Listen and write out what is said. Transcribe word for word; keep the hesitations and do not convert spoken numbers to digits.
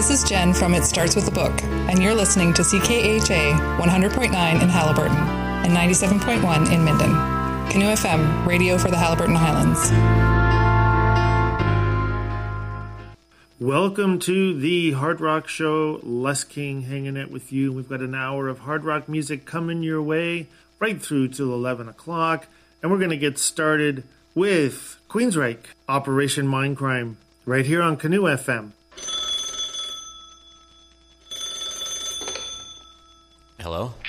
This is Jen from It Starts With a Book, and you're listening to C K H A one hundred point nine in Haliburton and ninety-seven point one in Minden. Canoe F M, radio for the Haliburton Highlands. Welcome to the Hard Rock Show. Les King hanging out with you. We've got an hour of hard rock music coming your way right through till eleven o'clock. And we're going to get started with Queensryche, Operation Mindcrime, right here on Canoe F M. Hello?